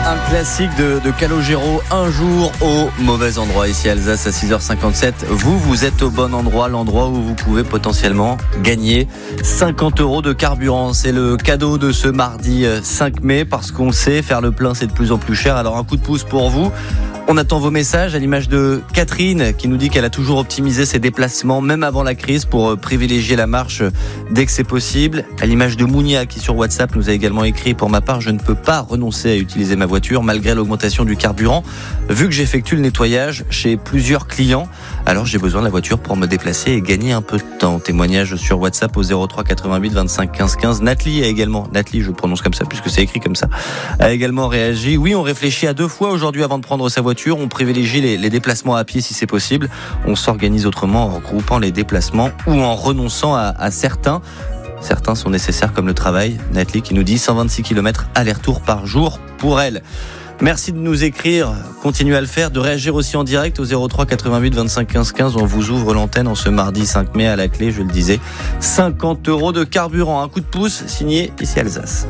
un classique de Calogero, un jour au mauvais endroit. Ici à Alsace à 6h57. Vous êtes au bon endroit, l'endroit où vous pouvez potentiellement gagner 50 € de carburant. C'est le cadeau de ce mardi 5 mai parce qu'on sait faire le plein, c'est de plus en plus cher. Alors un coup de pouce pour vous. On attend vos messages à l'image de Catherine qui nous dit qu'elle a toujours optimisé ses déplacements même avant la crise pour privilégier la marche dès que c'est possible. À l'image de Mounia qui sur WhatsApp nous a également écrit: pour ma part, je ne peux pas renoncer à utiliser ma voiture malgré l'augmentation du carburant. Vu que j'effectue le nettoyage chez plusieurs clients, alors j'ai besoin de la voiture pour me déplacer et gagner un peu de temps. Témoignage sur WhatsApp au 03 88 25 15 15. Nathalie a également, Nathalie je prononce comme ça puisque c'est écrit comme ça, a également réagi. Oui, on réfléchit à 2 fois aujourd'hui avant de prendre sa voiture. On privilégie les déplacements à pied si c'est possible. On s'organise autrement en regroupant les déplacements ou en renonçant à certains. Certains sont nécessaires comme le travail. Nathalie qui nous dit 126 km aller-retour par jour pour elle. Merci de nous écrire, continuez à le faire, de réagir aussi en direct au 03 88 25 15 15. On vous ouvre l'antenne en ce mardi 5 mai à la clé, je le disais, 50 € de carburant. Un coup de pouce signé ici Alsace.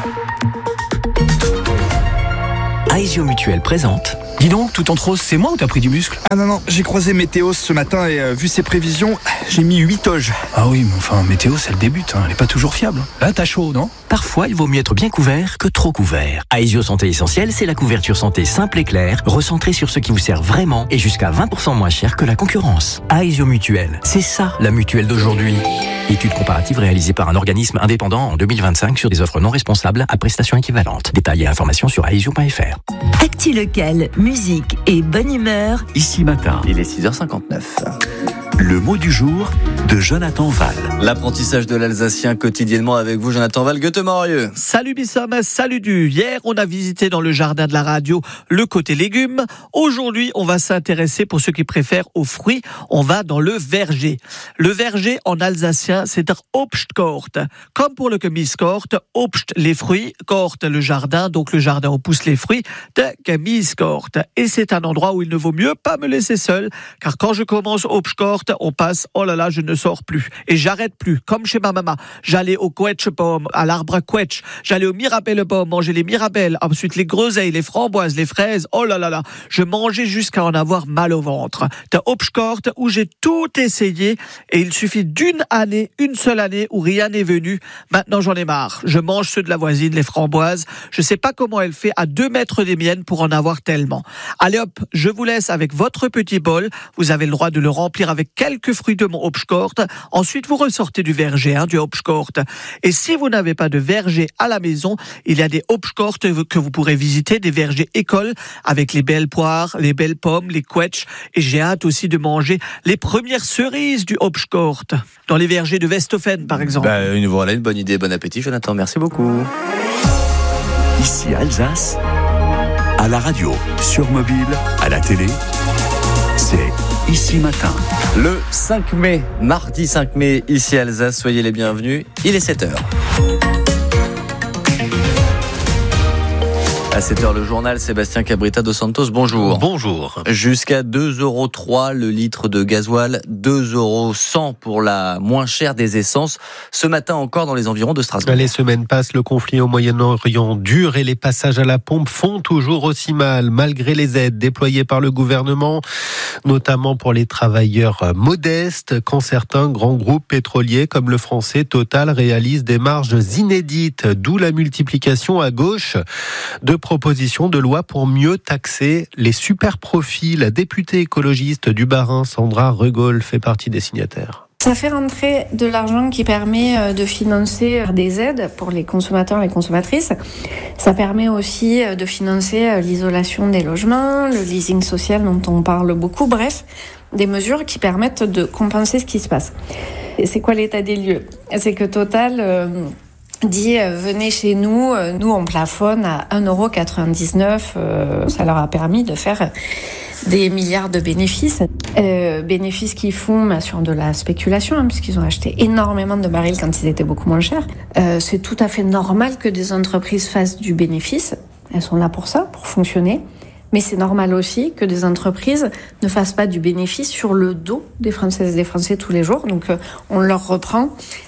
Aesio Mutuel présente. Dis donc, tout en rose, c'est moi ou t'as pris du muscle? Ah non, j'ai croisé Météos ce matin et vu ses prévisions, j'ai mis 8 toges. Ah oui, mais enfin, Météos, elle débute, elle est pas toujours fiable. Là, t'as chaud, non? Parfois, il vaut mieux être bien couvert que trop couvert. Aesio Santé Essentielle, c'est la couverture santé simple et claire, recentrée sur ce qui vous sert vraiment et jusqu'à 20% moins cher que la concurrence. Aesio Mutuel, c'est ça la mutuelle d'aujourd'hui. Étude comparative réalisée par un organisme indépendant en 2025 sur des offres non responsables à prestations équivalentes. Détails et informations sur aesio.fr. Actu local, musique et bonne humeur. Ici matin, Il est 6h59. le mot du jour de Jonathan Val. L'apprentissage de l'alsacien quotidiennement avec vous, Jonathan Val, Goethe-Morieux. Salut Bissam, salut du. Hier, on a visité dans le jardin de la radio le côté légumes. Aujourd'hui, on va s'intéresser, pour ceux qui préfèrent, aux fruits. On va dans le verger. Le verger, en alsacien, c'est der Obstkort. Comme pour le Gemüsekort, Obst, les fruits, Kort, le jardin, donc le jardin où poussent les fruits, de Gemüsekort. Et c'est un endroit où il ne vaut mieux pas me laisser seul, car quand je commence Obstkort, on passe, oh là là, je ne sors plus. Et j'arrête plus, comme chez ma maman. J'allais au Quetschbaum, à l'arbre à Quetsch. J'allais au Mirabellebaum, manger les mirabelles. Ensuite, les groseilles, les framboises, les fraises. Oh là là là. Je mangeais jusqu'à en avoir mal au ventre. De Obstkort, où j'ai tout essayé. Et il suffit une seule année, où rien n'est venu. Maintenant, j'en ai marre. Je mange ceux de la voisine, les framboises. Je sais pas comment elle fait à 2 mètres des miennes pour en avoir tellement. Allez hop, je vous laisse avec votre petit bol. Vous avez le droit de le remplir avec quelques fruits de mon Obstkort. Ensuite, vous ressortez du verger, du Obstkort. Et si vous n'avez pas de verger à la maison, il y a des Obstkort que vous pourrez visiter, des vergers écoles avec les belles poires, les belles pommes, les quetsch. Et j'ai hâte aussi de manger les premières cerises du Obstkort. Dans les vergers de Westhofen, par exemple. Voilà une bonne idée, bon appétit, Jonathan. Merci beaucoup. Ici Alsace, à la radio, sur mobile, à la télé, c'est Ici matin. Le 5 mai, mardi 5 mai, ici à Alsace, soyez les bienvenus. Il est 7h. À 7h, le journal, Sébastien Cabrita dos Santos, bonjour. Bonjour. Jusqu'à 2,03 € le litre de gasoil, 2,1 € pour la moins chère des essences. Ce matin encore dans les environs de Strasbourg. Les semaines passent, le conflit au Moyen-Orient dure et les passages à la pompe font toujours aussi mal, malgré les aides déployées par le gouvernement, notamment pour les travailleurs modestes, quand certains grands groupes pétroliers comme le français Total réalisent des marges inédites, d'où la multiplication à gauche de proposition de loi pour mieux taxer les super profits. La députée écologiste du Bas-Rhin, Sandra Regaul, fait partie des signataires. Ça fait rentrer de l'argent qui permet de financer des aides pour les consommateurs et les consommatrices. Ça permet aussi de financer l'isolation des logements, le leasing social dont on parle beaucoup. Bref, des mesures qui permettent de compenser ce qui se passe. Et c'est quoi l'état des lieux ? C'est que Total dit venez chez nous, nous on plafonne à 1,99 €. Ça leur a permis de faire des milliards de bénéfices. Bénéfices qui font sur de la spéculation, puisqu'ils ont acheté énormément de barils quand ils étaient beaucoup moins chers. C'est tout à fait normal que des entreprises fassent du bénéfice. Elles sont là pour ça, pour fonctionner. Mais c'est normal aussi que des entreprises ne fassent pas du bénéfice sur le dos des Françaises et des Français tous les jours. Donc on leur reprend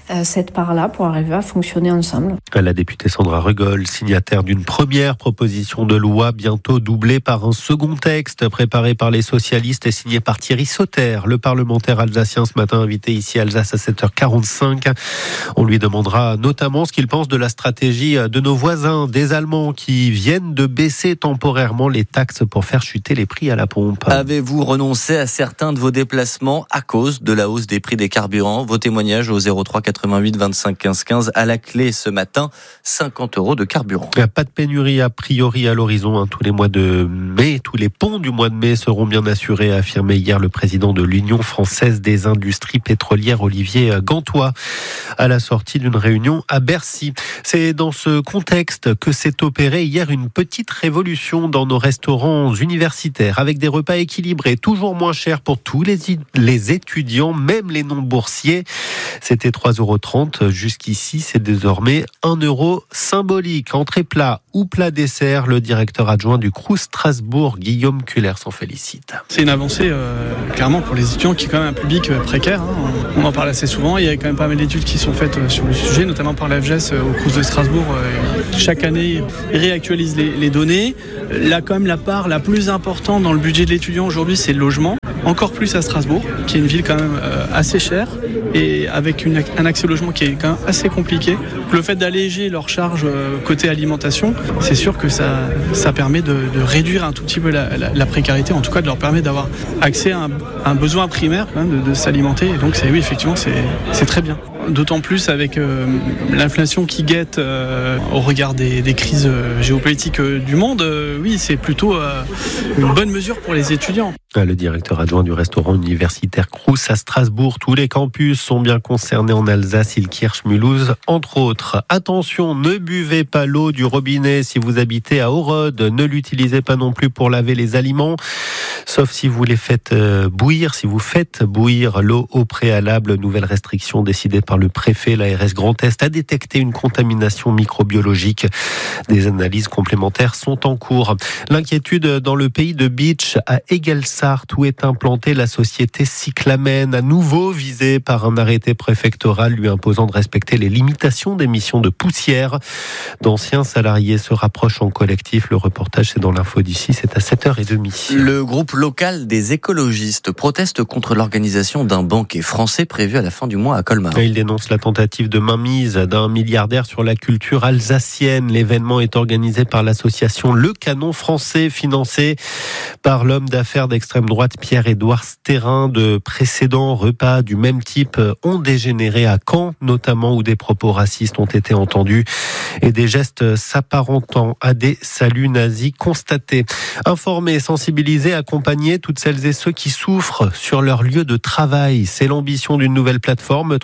cette part-là pour arriver à fonctionner ensemble. La députée Sandra Regol, signataire d'une première proposition de loi, bientôt doublée par un second texte préparé par les socialistes et signé par Thierry Sauter, le parlementaire alsacien ce matin invité ici à Alsace à 7h45. On lui demandera notamment ce qu'il pense de la stratégie de nos voisins, des Allemands qui viennent de baisser temporairement les taxes pour faire chuter les prix à la pompe. Avez-vous renoncé à certains de vos déplacements à cause de la hausse des prix des carburants? Vos témoignages au 03 88 25 15 15. À la clé ce matin, 50 € de carburant. Il n'y a pas de pénurie a priori à l'horizon. Tous les mois de mai, tous les ponts du mois de mai seront bien assurés, a affirmé hier le président de l'Union française des industries pétrolières, Olivier Gantois, à la sortie d'une réunion à Bercy. C'est dans ce contexte que s'est opérée hier une petite révolution dans nos restaurants universitaires, avec des repas équilibrés, toujours moins chers pour tous les étudiants, même les non-boursiers. C'était 3,30 € jusqu'ici, c'est désormais 1 € symbolique. Entrée plat ou plat dessert, le directeur adjoint du Crous Strasbourg, Guillaume Culler, s'en félicite. C'est une avancée clairement pour les étudiants qui est quand même un public précaire. On en parle assez souvent. Il y a quand même pas mal d'études qui sont faites sur le sujet, notamment par la FGES au Crous de Strasbourg. Chaque année, ils réactualisent les données. Là, quand même, la part la plus importante dans le budget de l'étudiant aujourd'hui, c'est le logement. Encore plus à Strasbourg, qui est une ville quand même assez chère et avec un accès au logement qui est quand même assez compliqué. Le fait d'alléger leurs charges côté alimentation, c'est sûr que ça permet de réduire un tout petit peu la précarité, en tout cas de leur permettre d'avoir accès à un besoin primaire quand même, de s'alimenter. Et donc oui, effectivement, c'est très bien. D'autant plus avec l'inflation qui guette au regard des crises géopolitiques du monde, oui, c'est plutôt une bonne mesure pour les étudiants. Le directeur adjoint du restaurant universitaire Crous à Strasbourg. Tous les campus sont bien concernés en Alsace, Illkirch, Mulhouse, entre autres. Attention, ne buvez pas l'eau du robinet si vous habitez à Orode. Ne l'utilisez pas non plus pour laver les aliments, sauf si vous les faites bouillir. Si vous faites bouillir l'eau au préalable, nouvelle restriction décidée par le préfet. L'ARS Grand Est a détecté une contamination microbiologique. Des analyses complémentaires sont en cours. L'inquiétude dans le pays de Beach, à Egelsart, où est implantée la société Cyclamen, à nouveau visée par un arrêté préfectoral lui imposant de respecter les limitations d'émissions de poussière. D'anciens salariés se rapprochent en collectif. Le reportage, c'est dans l'info d'ici, c'est à 7h30. Le groupe local des écologistes proteste contre l'organisation d'un banquet français prévu à la fin du mois à Colmar. Il dénonce la tentative de mainmise d'un milliardaire sur la culture alsacienne. L'événement est organisé par l'association Le Canon Français, financé par l'homme d'affaires d'extrême droite Pierre-Édouard Stérin. De précédents repas du même type ont dégénéré à Caen, notamment, où des propos racistes ont été entendus et des gestes s'apparentant à des saluts nazis constatés. Informer, sensibiliser, accompagner toutes celles et ceux qui souffrent sur leur lieu de travail. C'est l'ambition d'une nouvelle plateforme,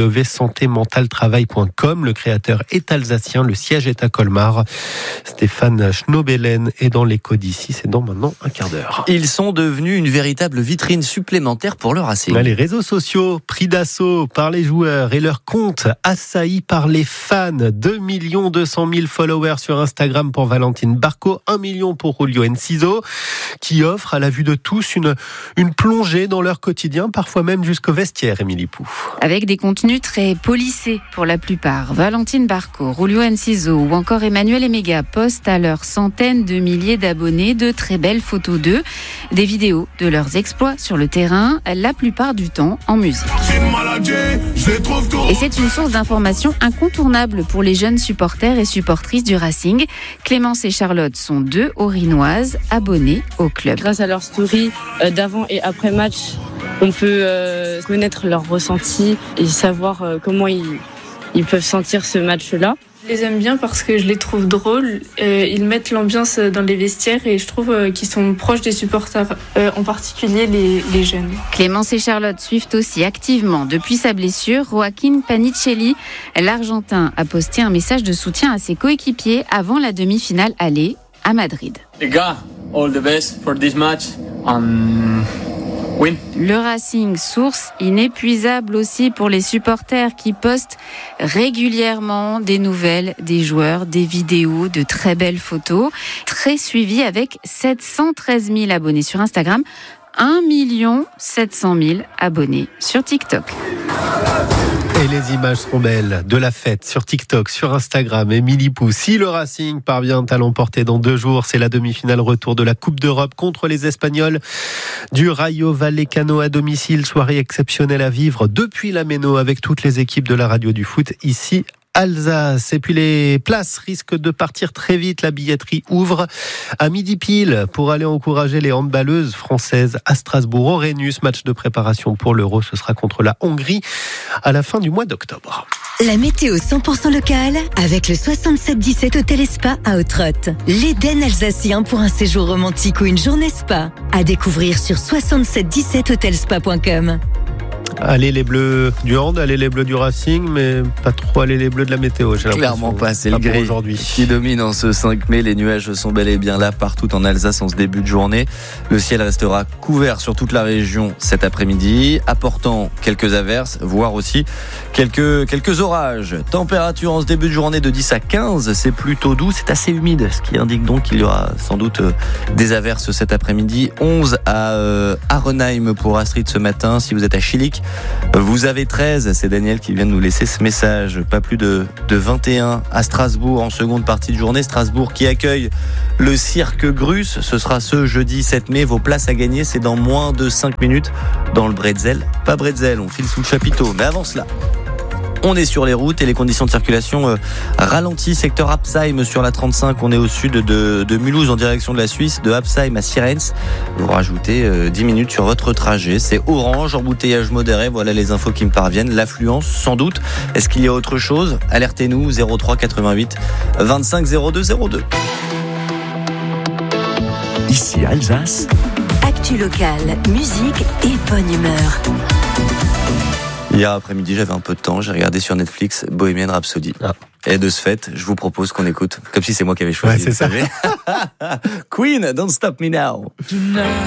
www.santémentaltravail.com. Le créateur est alsacien, le siège est à Colmar. Stéphane Schnobelen est dans l'écho d'ici, c'est dans maintenant un quart d'heure. Ils sont devenus une véritable vitrine supplémentaire pour le Racing. Les réseaux sociaux pris d'assaut par les joueurs et leurs comptes assaillis par les fans. 2 200 000 followers sur Instagram pour Valentine Barco, 1 million pour Julio Enciso, qui offrent à la vue de tous une plongée dans leur quotidien, parfois même jusqu'au vestiaire, Émilie Pou. Avec des contenus très polissés pour la plupart. Valentine Barco, Julio Enciso ou encore Emmanuel Emega postent à leurs centaines de milliers d'abonnés de très belles photos d'eux, des vidéos de leurs exploits sur le terrain, la plupart du temps en musique. Et c'est une source d'information incontournable pour les jeunes supporters et supportrices du Racing. Clémence et Charlotte sont 2 Orinoises abonnées au club. Grâce à leurs stories d'avant et après match, on peut connaître leurs ressentis et savoir comment ils peuvent sentir ce match-là. Je les aime bien parce que je les trouve drôles. Ils mettent l'ambiance dans les vestiaires et je trouve qu'ils sont proches des supporters, en particulier les jeunes. Clémence et Charlotte suivent aussi activement depuis sa blessure Joaquin Panicelli. L'Argentin a posté un message de soutien à ses coéquipiers avant la demi-finale aller à Madrid. Les gars, all the best for this match. Oui. Le Racing, source inépuisable aussi pour les supporters qui postent régulièrement des nouvelles des joueurs, des vidéos, de très belles photos, très suivies avec 713 000 abonnés sur Instagram, 1 700 000 abonnés sur TikTok. Et les images seront belles de la fête sur TikTok, sur Instagram. Émilie Pou, si le Racing parvient à l'emporter dans 2 jours, c'est la demi-finale retour de la Coupe d'Europe contre les Espagnols du Rayo Vallecano à domicile. Soirée exceptionnelle à vivre depuis la Méno avec toutes les équipes de la radio du foot ici Alsace. Et puis les places risquent de partir très vite. La billetterie ouvre à midi pile pour aller encourager les handballeuses françaises à Strasbourg. Au Rhenus, match de préparation pour l'Euro. Ce sera contre la Hongrie à la fin du mois d'octobre. La météo 100% locale avec le 6717 Hôtel et Spa à Autrotte. L'Éden alsacien pour un séjour romantique ou une journée spa. À découvrir sur 6717hotelspa.com. Allez les bleus du hand, allez les bleus du Racing, mais pas trop allez les bleus de la météo. Clairement pas, c'est le gris aujourd'hui qui domine en ce 5 mai. Les nuages sont bel et bien là partout en Alsace en ce début de journée. Le ciel restera couvert sur toute la région cet après-midi, apportant quelques averses, voire aussi quelques orages. Température en ce début de journée de 10 à 15, c'est plutôt doux, c'est assez humide, ce qui indique donc qu'il y aura sans doute des averses cet après-midi. 11 à Arenheim pour Astrid ce matin. Si vous êtes à Schillig, vous avez 13, c'est Daniel qui vient de nous laisser ce message. Pas plus de 21 à Strasbourg en seconde partie de journée. Strasbourg qui accueille le cirque Grus. Ce sera ce jeudi 7 mai. Vos places à gagner, c'est dans moins de 5 minutes dans le Bretzel. Pas Bretzel, on file sous le chapiteau. Mais avant cela, on est sur les routes et les conditions de circulation ralenties. Secteur Absheim sur la 35. On est au sud de Mulhouse en direction de la Suisse. De Absheim à Sierentz. Vous rajoutez 10 minutes sur votre trajet. C'est orange, embouteillage modéré. Voilà les infos qui me parviennent. L'affluence, sans doute. Est-ce qu'il y a autre chose ? Alertez-nous 03 88 25 02 02. Ici Alsace. Actu locale, musique et bonne humeur. Hier après-midi, j'avais un peu de temps, j'ai regardé sur Netflix Bohemian Rhapsody. Et de ce fait, je vous propose qu'on écoute, comme si c'est moi qui avais choisi. Ouais, c'est ça. Queen, Don't Stop Me Now.